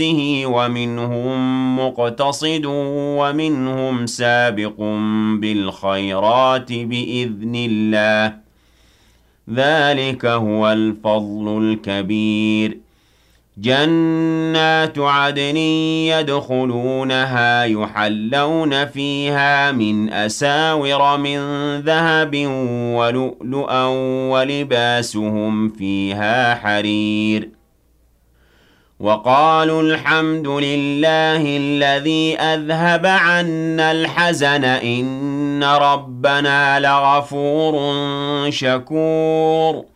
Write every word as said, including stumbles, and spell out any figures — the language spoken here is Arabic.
به ومنهم مقتصد ومنهم سابق بالخيرات بإذن الله ذلك هو الفضل الكبير جنات عدن يدخلونها يحلون فيها من أساور من ذهب ولؤلؤا ولباسهم فيها حرير وقالوا الحمد لله الذي أذهب عنا الحزن إن ربنا لغفور شكور